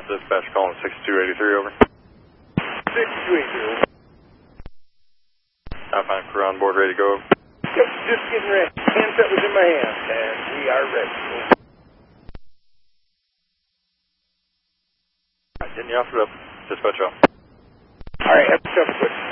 Dispatch calling 6283, over. 6283. Alpine crew on board, ready to go, over. Yep, just getting ready. Handset was in my hand, and we are ready. Getting you off it up. Dispatch off. All right, have yourself a quick.